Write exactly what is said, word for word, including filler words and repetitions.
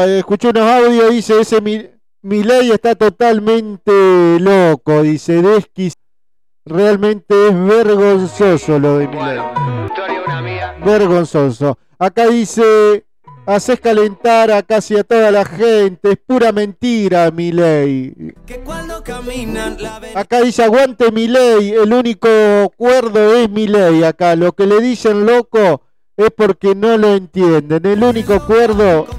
acá escuché unos audios, dice, ese mi, Milei está totalmente loco, dice, Desquis. Realmente es vergonzoso lo de Milei. Vergonzoso. Acá dice, haces calentar a casi a toda la gente, es pura mentira, Milei. Acá dice, aguante Milei, el único cuerdo es Milei. Acá lo que le dicen loco es porque no lo entienden. El único cuerdo